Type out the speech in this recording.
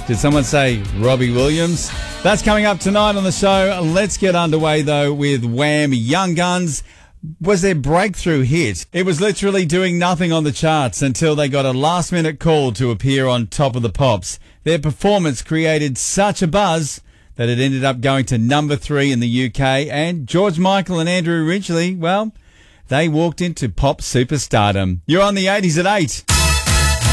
Did someone say Robbie Williams? That's coming up tonight on the show. Let's get underway, though, with Wham! Young Guns was their breakthrough hit. It was literally doing nothing on the charts until they got a last-minute call to appear on Top of the Pops. Their performance created such a buzz that it ended up going to number 3 in the UK, and George Michael and Andrew Ridgeley, well, they walked into pop superstardom. You're on the 80s at 8.